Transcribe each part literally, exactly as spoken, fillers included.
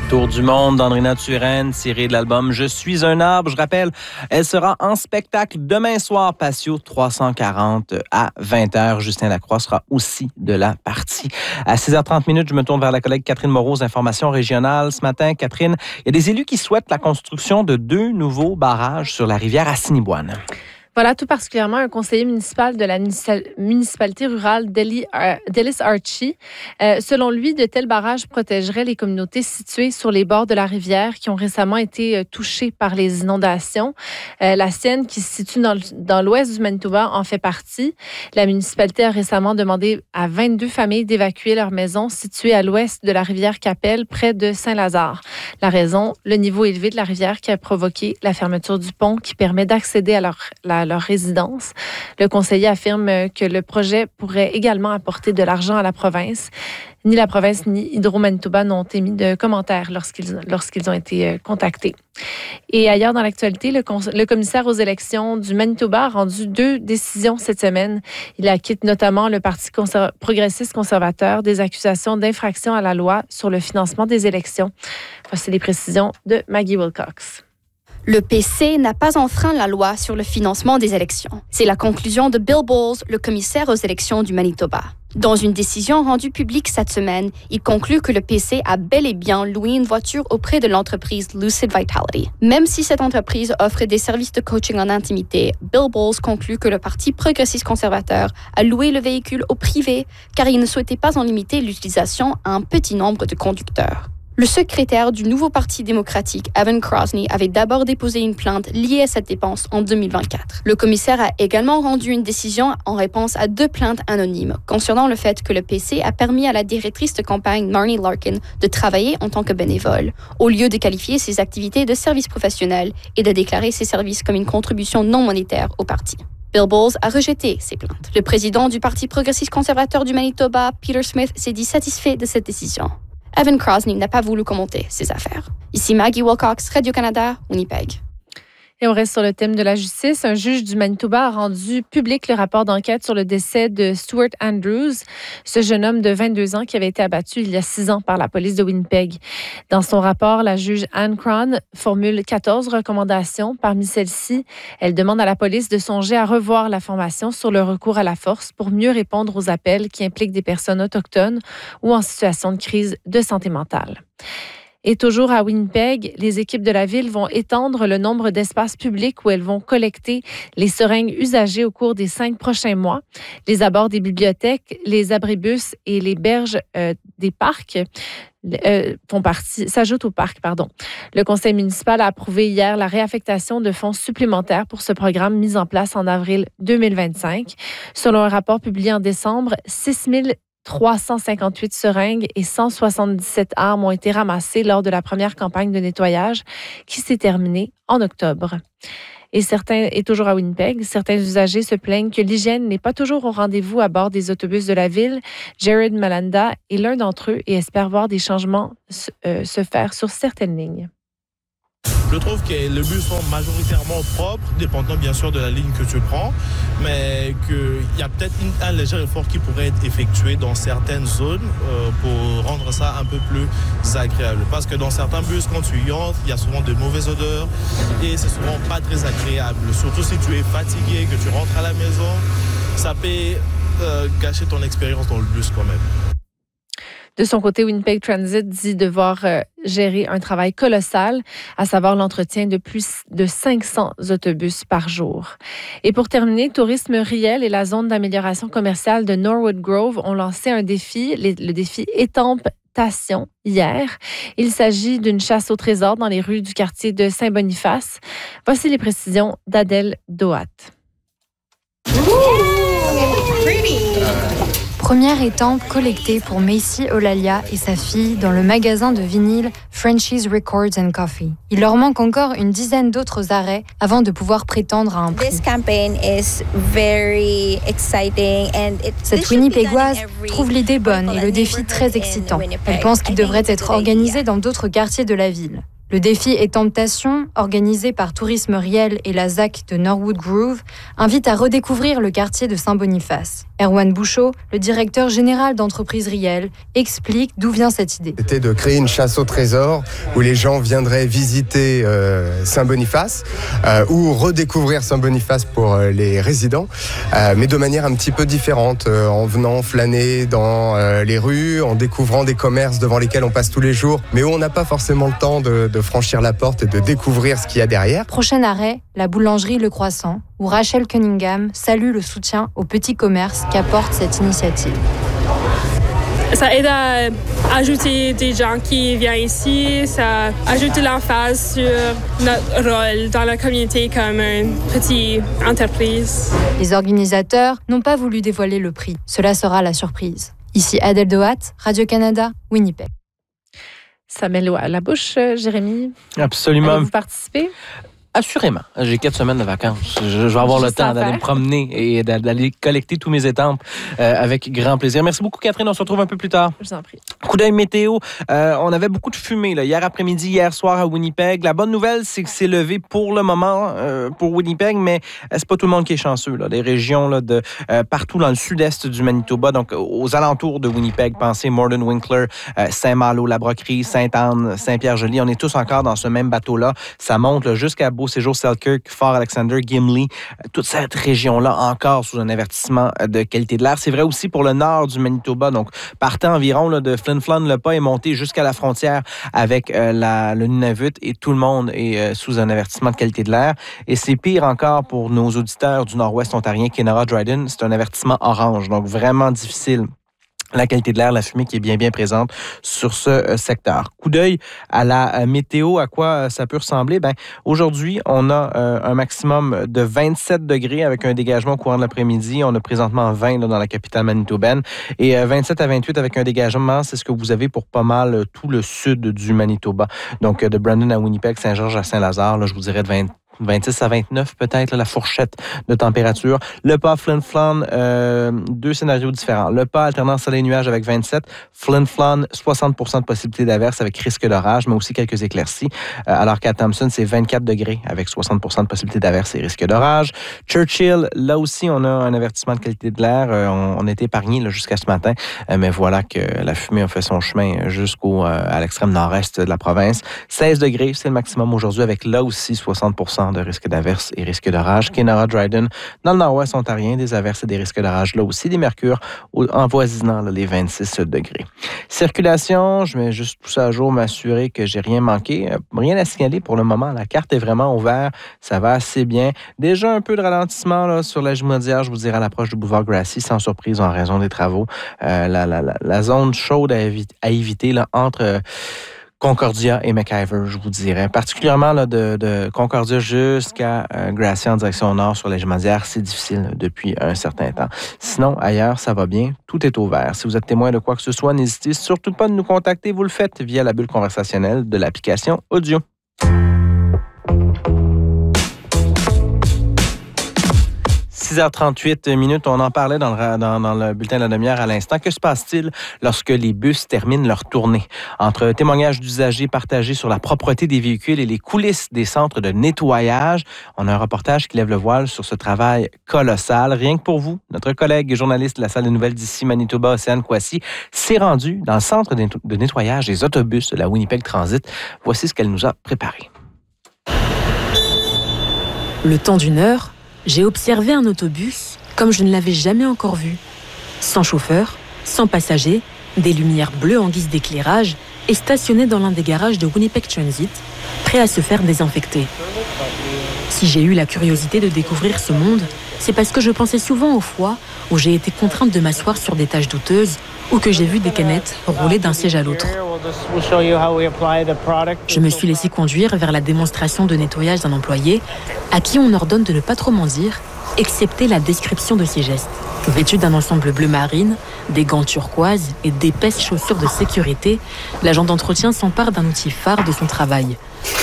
Tour du monde d'Andrina Turenne, tirée de l'album « Je suis un arbre ». Je rappelle, elle sera en spectacle demain soir, Patio trois cent quarante à vingt heures. Justin Lacroix sera aussi de la partie. À six heures trente minutes, je me tourne vers la collègue Catherine Moreau, informations régionales. Ce matin, Catherine, il y a des élus qui souhaitent la construction de deux nouveaux barrages sur la rivière Assiniboine. Voilà, tout particulièrement un conseiller municipal de la municipalité rurale d'Ellis Archie. Euh, selon lui, de tels barrages protégeraient les communautés situées sur les bords de la rivière qui ont récemment été euh, touchées par les inondations. Euh, la sienne, qui se situe dans, dans l'ouest du Manitoba, en fait partie. La municipalité a récemment demandé à vingt-deux familles d'évacuer leurs maisons situées à l'ouest de la rivière Qu'Appelle, près de Saint-Lazare. La raison, le niveau élevé de la rivière qui a provoqué la fermeture du pont qui permet d'accéder à leur, la, leur résidence. Le conseiller affirme que le projet pourrait également apporter de l'argent à la province. Ni la province ni Hydro-Manitoba n'ont émis de commentaires lorsqu'ils, lorsqu'ils ont été contactés. Et ailleurs dans l'actualité, le, cons- le commissaire aux élections du Manitoba a rendu deux décisions cette semaine. Il acquitte notamment le Parti conser- progressiste conservateur des accusations d'infraction à la loi sur le financement des élections. Voici les précisions de Maggie Wilcox. Le P C n'a pas enfreint la loi sur le financement des élections. C'est la conclusion de Bill Bowles, le commissaire aux élections du Manitoba. Dans une décision rendue publique cette semaine, il conclut que le P C a bel et bien loué une voiture auprès de l'entreprise Lucid Vitality. Même si cette entreprise offre des services de coaching en intimité, Bill Bowles conclut que le Parti progressiste conservateur a loué le véhicule au privé car il ne souhaitait pas en limiter l'utilisation à un petit nombre de conducteurs. Le secrétaire du nouveau Parti démocratique, Evan Crosney, avait d'abord déposé une plainte liée à cette dépense en deux mille vingt-quatre. Le commissaire a également rendu une décision en réponse à deux plaintes anonymes concernant le fait que le P C a permis à la directrice de campagne, Marnie Larkin, de travailler en tant que bénévole, au lieu de qualifier ses activités de service professionnel et de déclarer ses services comme une contribution non monétaire au parti. Bill Bowles a rejeté ces plaintes. Le président du Parti progressiste conservateur du Manitoba, Peter Smith, s'est dit satisfait de cette décision. Evan Crosney n'a pas voulu commenter ces affaires. Ici Maggie Wilcox, Radio-Canada, Winnipeg. Et on reste sur le thème de la justice. Un juge du Manitoba a rendu public le rapport d'enquête sur le décès de Stuart Andrews, ce jeune homme de vingt-deux ans qui avait été abattu il y a six ans par la police de Winnipeg. Dans son rapport, la juge Anne Cron formule quatorze recommandations. Parmi celles-ci, elle demande à la police de songer à revoir la formation sur le recours à la force pour mieux répondre aux appels qui impliquent des personnes autochtones ou en situation de crise de santé mentale. Et toujours à Winnipeg, les équipes de la ville vont étendre le nombre d'espaces publics où elles vont collecter les seringues usagées au cours des cinq prochains mois. Les abords des bibliothèques, les abribus et les berges euh, des parcs euh, font partie, s'ajoutent au parc, pardon. Le conseil municipal a approuvé hier la réaffectation de fonds supplémentaires pour ce programme mis en place en avril deux mille vingt-cinq. Selon un rapport publié en décembre, six mille trois cent cinquante-huit seringues et cent soixante-dix-sept armes ont été ramassées lors de la première campagne de nettoyage qui s'est terminée en octobre. Et, certains, et toujours à Winnipeg, certains usagers se plaignent que l'hygiène n'est pas toujours au rendez-vous à bord des autobus de la ville. Jared Malanda est l'un d'entre eux et espère voir des changements euh, se faire sur certaines lignes. Je trouve que les bus sont majoritairement propres, dépendant bien sûr de la ligne que tu prends, mais qu'il y a peut-être une, un léger effort qui pourrait être effectué dans certaines zones euh, pour rendre ça un peu plus agréable. Parce que dans certains bus, quand tu y entres, il y a souvent de mauvaises odeurs et c'est souvent pas très agréable. Surtout si tu es fatigué, que tu rentres à la maison, ça peut euh, gâcher ton expérience dans le bus quand même. De son côté, Winnipeg Transit dit devoir euh, gérer un travail colossal, à savoir l'entretien de plus de cinq cents autobus par jour. Et pour terminer, Tourisme Riel et la zone d'amélioration commerciale de Norwood Grove ont lancé un défi, le défi Étamptation, hier. Il s'agit d'une chasse au trésor dans les rues du quartier de Saint-Boniface. Voici les précisions d'Adèle Doat. Première étampe collectée pour Macy Olalia et sa fille dans le magasin de vinyle Frenchie's Records and Coffee. Il leur manque encore une dizaine d'autres arrêts avant de pouvoir prétendre à un prix. Cette Winnipégoise trouve l'idée bonne et le défi très excitant. Elle pense qu'il devrait être organisé dans d'autres quartiers de la ville. Le défi et Temptation, organisé par Tourisme Riel et la Z A C de Norwood Grove, invite à redécouvrir le quartier de Saint-Boniface. Erwan Bouchot, le directeur général d'entreprise Riel, explique d'où vient cette idée. C'était de créer une chasse au trésor où les gens viendraient visiter euh, Saint-Boniface euh, ou redécouvrir Saint-Boniface pour euh, les résidents, euh, mais de manière un petit peu différente, euh, en venant flâner dans euh, les rues, en découvrant des commerces devant lesquels on passe tous les jours, mais où on n'a pas forcément le temps de, de franchir la porte et de découvrir ce qu'il y a derrière. Prochain arrêt, la boulangerie Le Croissant, où Rachel Cunningham salue le soutien aux petits commerces qu'apporte cette initiative. Ça aide à ajouter des gens qui viennent ici, ça ajoute l'emphase sur notre rôle dans la communauté comme une petite entreprise. Les organisateurs n'ont pas voulu dévoiler le prix. Cela sera la surprise. Ici Adèle Dohat, Radio-Canada, Winnipeg. Ça met l'eau à la bouche, Jérémy. Absolument. Allez-vous participer? Assurément. J'ai quatre semaines de vacances. Je, je vais avoir Juste le temps d'aller me promener et d'aller collecter tous mes étampes euh, avec grand plaisir. Merci beaucoup, Catherine. On se retrouve un peu plus tard. Je vous en prie. Coup d'œil météo. Euh, on avait beaucoup de fumée là, hier après-midi, hier soir à Winnipeg. La bonne nouvelle, c'est que c'est levé pour le moment euh, pour Winnipeg, mais c'est pas tout le monde qui est chanceux. Là. Des régions là, de, euh, partout dans le sud-est du Manitoba, donc aux alentours de Winnipeg, pensez Morden Winkler, euh, Saint-Malo, La Broquerie, Sainte-Anne, Saint-Pierre-Joli. On est tous encore dans ce même bateau-là. Ça monte là, jusqu'à Beau-Séjour, Selkirk, Fort-Alexander, Gimli. Toute cette région-là encore sous un avertissement de qualité de l'air. C'est vrai aussi pour le nord du Manitoba. Donc, partant environ là, de Flin Flon, le pas est monté jusqu'à la frontière avec euh, la, le Nunavut et tout le monde est euh, sous un avertissement de qualité de l'air. Et c'est pire encore pour nos auditeurs du nord-ouest ontarien, Kenora-Dryden. C'est un avertissement orange, donc vraiment difficile. La qualité de l'air, la fumée qui est bien, bien présente sur ce euh, secteur. Coup d'œil à la euh, météo, à quoi euh, ça peut ressembler? Ben, aujourd'hui, on a euh, un maximum de vingt-sept degrés avec un dégagement au courant de l'après-midi. On a présentement vingt là, dans la capitale manitobaine et euh, vingt-sept à vingt-huit avec un dégagement. C'est ce que vous avez pour pas mal euh, tout le sud du Manitoba. Donc, euh, de Brandon à Winnipeg, Saint-Georges à Saint-Lazare, là, je vous dirais de vingt vingt-six à vingt-neuf peut-être, là, la fourchette de température. Le pas Flin Flon, euh, deux scénarios différents. Le pas alternant soleil-nuage avec vingt-sept. Flin Flon, soixante pour cent de possibilité d'averse avec risque d'orage, mais aussi quelques éclaircies. Euh, alors qu'à Thompson, c'est vingt-quatre degrés avec soixante pour cent de possibilité d'averse et risque d'orage. Churchill, là aussi, on a un avertissement de qualité de l'air. Euh, on, on était épargné là, jusqu'à ce matin, euh, mais voilà que la fumée a fait son chemin jusqu'au euh, à l'extrême nord-est de la province. seize degrés, c'est le maximum aujourd'hui avec là aussi soixante pour cent de risque d'averse et risque d'orage. Kenora-Dryden, dans le nord-ouest ontarien, des averses et des risques d'orage. Là aussi, des mercures avoisinant là, les vingt-six degrés. Circulation, je mets juste tout ça à jour, m'assurer que j'ai rien manqué. Rien à signaler pour le moment. La carte est vraiment ouverte. Ça va assez bien. Déjà un peu de ralentissement là, sur la Jumondière, je vous dirais, à l'approche du boulevard Grassy, sans surprise en raison des travaux. Euh, la, la, la, la zone chaude à, évi- à éviter là, entre... Euh, Concordia et McIver, je vous dirais. Particulièrement là, de, de Concordia jusqu'à euh, Grassy en direction nord sur la Jumondière, c'est difficile depuis un certain temps. Sinon, ailleurs, ça va bien. Tout est ouvert. Si vous êtes témoin de quoi que ce soit, n'hésitez surtout pas de nous contacter. Vous le faites via la bulle conversationnelle de l'application audio. six heures trente-huit minutes, on en parlait dans le, dans, dans le bulletin de la demi-heure à l'instant. Que se passe-t-il lorsque les bus terminent leur tournée? Entre témoignages d'usagers partagés sur la propreté des véhicules et les coulisses des centres de nettoyage, on a un reportage qui lève le voile sur ce travail colossal. Rien que pour vous, notre collègue journaliste de la salle de nouvelles d'ici, Manitoba, Océane Kouassi, s'est rendue dans le centre de nettoyage des autobus de la Winnipeg Transit. Voici ce qu'elle nous a préparé. Le temps d'une heure, j'ai observé un autobus comme je ne l'avais jamais encore vu. Sans chauffeur, sans passagers, des lumières bleues en guise d'éclairage et stationné dans l'un des garages de Winnipeg Transit, prêt à se faire désinfecter. Si j'ai eu la curiosité de découvrir ce monde, c'est parce que je pensais souvent aux fois où j'ai été contrainte de m'asseoir sur des tâches douteuses ou que j'ai vu des canettes rouler d'un siège à l'autre. Je me suis laissé conduire vers la démonstration de nettoyage d'un employé à qui on ordonne de ne pas trop m'en dire, excepté la description de ses gestes. Vêtu d'un ensemble bleu marine, des gants turquoises et d'épaisses chaussures de sécurité, l'agent d'entretien s'empare d'un outil phare de son travail.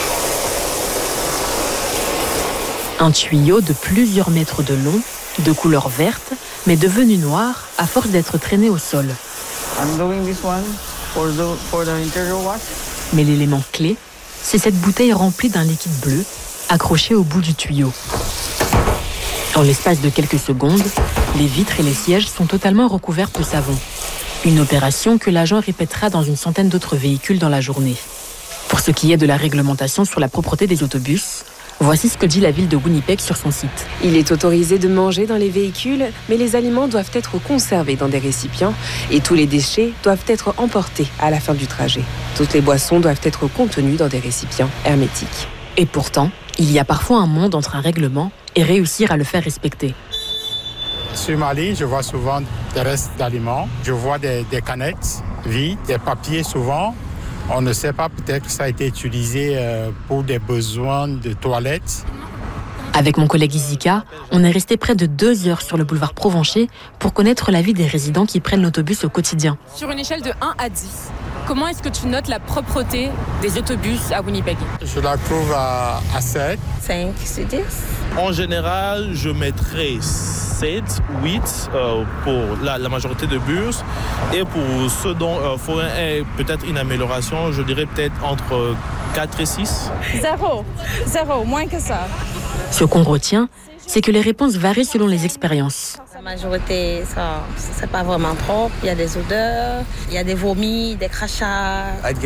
Un tuyau de plusieurs mètres de long, de couleur verte, mais devenu noir à force d'être traîné au sol. Mais l'élément clé, c'est cette bouteille remplie d'un liquide bleu, accroché au bout du tuyau. En l'espace de quelques secondes, les vitres et les sièges sont totalement recouverts de savon. Une opération que l'agent répétera dans une centaine d'autres véhicules dans la journée. Pour ce qui est de la réglementation sur la propreté des autobus, voici ce que dit la ville de Winnipeg sur son site. Il est autorisé de manger dans les véhicules, mais les aliments doivent être conservés dans des récipients et tous les déchets doivent être emportés à la fin du trajet. Toutes les boissons doivent être contenues dans des récipients hermétiques. Et pourtant, il y a parfois un monde entre un règlement et réussir à le faire respecter. Sur ma ligne, je vois souvent des restes d'aliments. Je vois des, des canettes vides, des papiers souvent. On ne sait pas, peut-être que ça a été utilisé pour des besoins de toilettes. Avec mon collègue Izika, on est resté près de deux heures sur le boulevard Provencher pour connaître l'avis des résidents qui prennent l'autobus au quotidien. Sur une échelle de un à dix, comment est-ce que tu notes la propreté des autobus à Winnipeg? Je la trouve à, à sept. cinq sur dix. En général, je mettrais sept, huit euh, pour la, la majorité de bus. Et pour ceux dont il euh, faudrait peut-être une amélioration, je dirais peut-être entre quatre et six. Zéro. Zéro, moins que ça. Ce qu'on retient, c'est que les réponses varient selon les expériences. La majorité, ça, c'est pas vraiment propre. Il y a des odeurs, il y a des vomis, des crachats.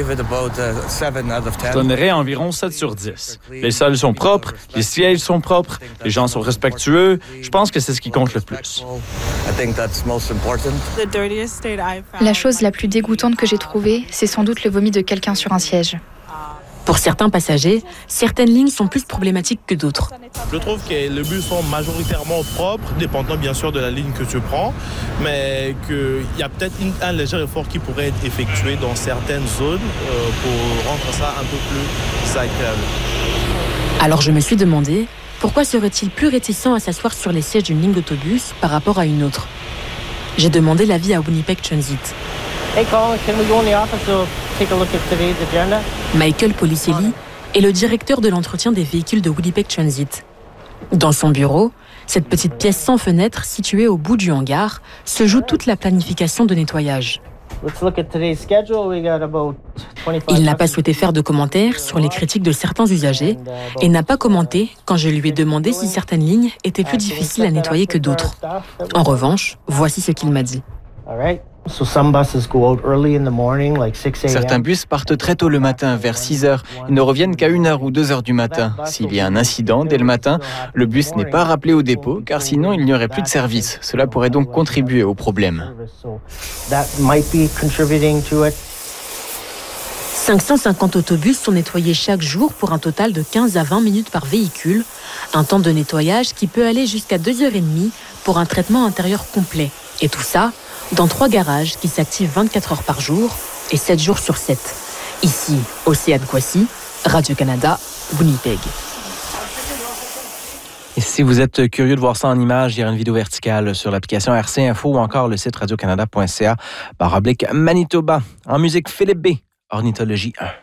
Je donnerais environ sept sur dix. Les salles sont propres, les sièges sont propres, les gens sont respectueux. Je pense que c'est ce qui compte le plus. La chose la plus dégoûtante que j'ai trouvée, c'est sans doute le vomi de quelqu'un sur un siège. Pour certains passagers, certaines lignes sont plus problématiques que d'autres. Je trouve que les bus sont majoritairement propres, dépendant bien sûr de la ligne que tu prends, mais qu'il y a peut-être une, un léger effort qui pourrait être effectué dans certaines zones euh, pour rendre ça un peu plus agréable. Alors je me suis demandé, pourquoi serait-il plus réticent à s'asseoir sur les sièges d'une ligne d'autobus par rapport à une autre? J'ai demandé l'avis à Winnipeg Transit. Hey Colin, can we go in the office to take a look at today's agenda? Michael Policelli est le directeur de l'entretien des véhicules de Winnipeg Transit. Dans son bureau, cette petite pièce sans fenêtre située au bout du hangar, se joue toute la planification de nettoyage. Il n'a pas souhaité faire de commentaires sur les critiques de certains usagers et n'a pas commenté quand je lui ai demandé si certaines lignes étaient plus difficiles à nettoyer que d'autres. En revanche, voici ce qu'il m'a dit. Certains bus partent très tôt le matin, vers six heures. Ils ne reviennent qu'à une heure ou deux heures du matin. S'il y a un incident dès le matin, le bus n'est pas rappelé au dépôt, car sinon il n'y aurait plus de service. Cela pourrait donc contribuer au problème. cinq cent cinquante autobus sont nettoyés chaque jour pour un total de quinze à vingt minutes par véhicule, un temps de nettoyage qui peut aller jusqu'à deux heures trente pour un traitement intérieur complet. Et tout ça dans trois garages qui s'activent vingt-quatre heures par jour et sept jours sur sept. Ici, Océane Kwasi, Radio-Canada, Winnipeg. Et si vous êtes curieux de voir ça en images, il y a une vidéo verticale sur l'application R C Info ou encore le site radio canada point c a barre oblique Manitoba. En musique, Philippe B, Ornithologie un.